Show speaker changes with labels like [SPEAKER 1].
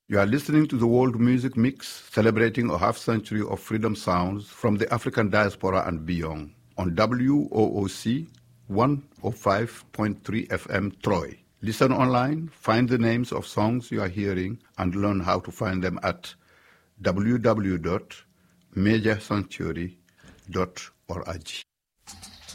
[SPEAKER 1] You are listening to the World Music Mix, celebrating a half-century of freedom sounds from the African diaspora and beyond, on WOOC 105.3 FM Troy. Listen online, find the names of songs you are hearing, and learn how to find them at www.majorsanctuary.org.